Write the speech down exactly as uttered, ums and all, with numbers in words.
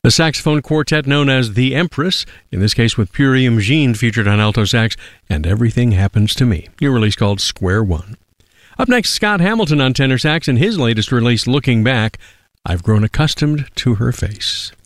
A saxophone quartet known as the Empress, in this case with Purium Jean featured on alto sax, and Everything Happens to Me, new release called Square One. Up next, Scott Hamilton on tenor sax in his latest release, Looking Back, I've Grown Accustomed to Her Face.